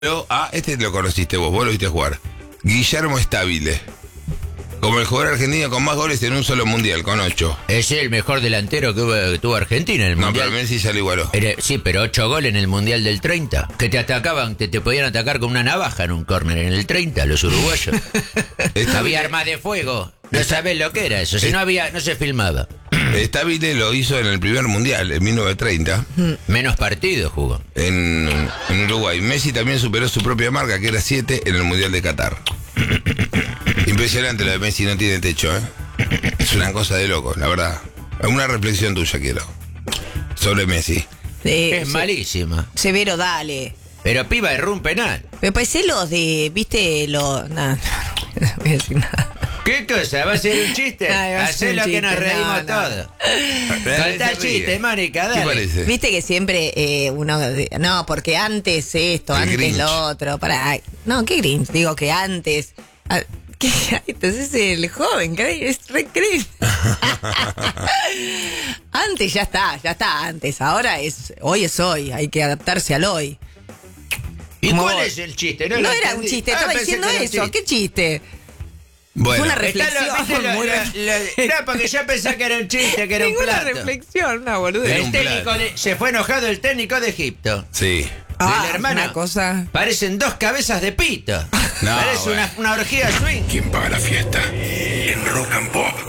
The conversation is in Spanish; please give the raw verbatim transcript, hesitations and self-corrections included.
Ah, este lo conociste vos, vos lo viste jugar. Guillermo Stabile. Como el jugador argentino con más goles en un solo mundial, con ocho. Es el mejor delantero que, hubo, que tuvo Argentina en el no, mundial. No, pero Messi ya lo igualó. Pero, sí, pero ocho goles en el mundial del treinta. Que te atacaban, te, te podían atacar con una navaja en un córner en el treinta, los uruguayos. Había armas de fuego. No sabés lo que era eso. Si no había, no se filmaba. Stabile lo hizo en el primer mundial, en mil novecientos treinta. Menos partidos jugó. En, en Uruguay. Messi también superó su propia marca, que era siete, en el mundial de Qatar. Impresionante lo de Messi, no tiene techo, ¿eh? Es una cosa de loco, la verdad. Una reflexión tuya quiero sobre Messi. Sí, es sí. malísima. Severo, dale. Pero piba erró un penal. Me parece los de, viste, los... No, no, no voy a decir nada. ¿Qué cosa? ¿Va a ser un chiste? Ay, va a ser Hacé un lo que chiste, nos reímos no, no. todos. Contá chiste, Mónica, dale. ¿Qué parece? Viste que siempre eh, uno... No, porque antes esto, El antes Grinch. lo otro. Para, no, ¿qué Grinch? Digo que antes... ah, ¿qué? Entonces el joven, ¿qué? Es re Grinch. Antes ya está, ya está antes. Ahora es... Hoy es hoy, hay que adaptarse al hoy. ¿Y Como cuál vos. es el chiste? No, lo era entendí. un chiste, Ah, estaba pensé diciendo que era un eso. chiste. ¿Qué chiste? Bueno, Fue una Está reflexión. lo- ¿viste lo- muy lo- re- lo- no, porque yo pensé que era un chiste, que era un Ninguna plato. reflexión, una boludez. Era El un técnico plato. de- se fue enojado el técnico de Egipto. sí. Ah, del hermano. una cosa. Parecen dos cabezas de pito. No, Parece bueno. una, una orgía swing. ¿Quién paga la fiesta? En Rock and Pop.